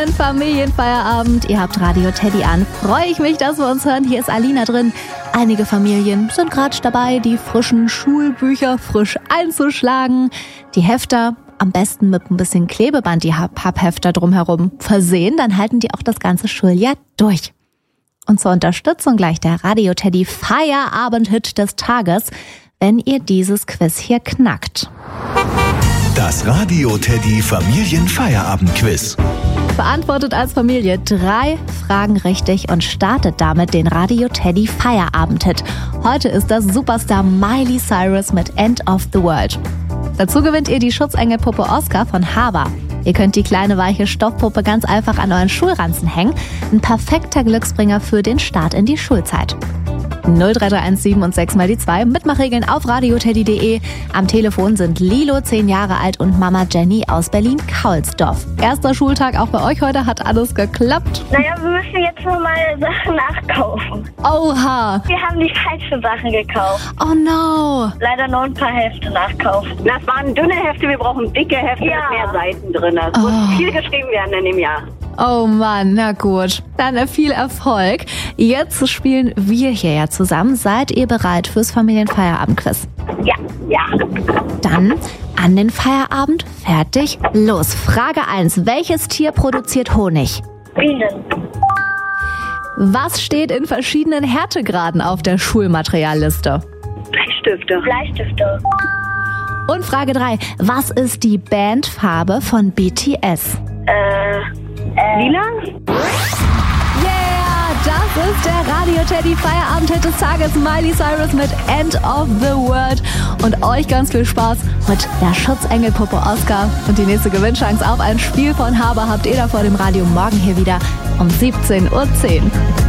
Familienfeierabend, ihr habt Radio Teddy an. Freue ich mich, dass wir uns hören. Hier ist Alina drin. Einige Familien sind gerade dabei, die frischen Schulbücher frisch einzuschlagen. Die Hefter am besten mit ein bisschen Klebeband, die Papphefter drumherum versehen. Dann halten die auch das ganze Schuljahr durch. Und zur Unterstützung gleich der Radio Teddy Feierabend-Hit des Tages, wenn ihr dieses Quiz hier knackt. Das Radio Teddy Familienfeierabend-Quiz. Beantwortet als Familie 3 Fragen richtig und startet damit den Radio Teddy Feierabend-Hit. Heute ist das Superstar Miley Cyrus mit End of the World. Dazu gewinnt ihr die Schutzengelpuppe Oscar von Haber. Ihr könnt die kleine weiche Stoffpuppe ganz einfach an euren Schulranzen hängen. Ein perfekter Glücksbringer für den Start in die Schulzeit. 03317 und 6 mal die 2. Mitmachregeln auf radioteddy.de. Am Telefon sind Lilo, 10 Jahre alt, und Mama Jenny aus Berlin-Kaulsdorf. Erster Schultag auch bei euch heute. Hat alles geklappt? Naja, wir müssen jetzt nur mal Sachen nachkaufen. Oha! Wir haben die falschen Sachen gekauft. Oh no! Leider noch ein paar Hefte nachkaufen. Das waren dünne Hefte, wir brauchen dicke Hefte mit mehr Seiten drin. Es muss viel geschrieben werden in dem Jahr. Oh Mann, na gut. Dann viel Erfolg. Jetzt spielen wir hier ja zusammen. Seid ihr bereit fürs Familienfeierabend-Quiz? Ja. Dann an den Feierabend. Fertig, los. Frage 1. Welches Tier produziert Honig? Bienen. Was steht in verschiedenen Härtegraden auf der Schulmaterialliste? Bleistifte. Und Frage 3. Was ist die Bandfarbe von BTS? Lila? Yeah, das ist der Radio Teddy Feierabend-Hit des Tages. Miley Cyrus mit End of the World. Und euch ganz viel Spaß mit der Schutzengelpuppe Oscar. Und die nächste Gewinnchance auf ein Spiel von Haber habt ihr da vor dem Radio morgen hier wieder um 17:10 Uhr.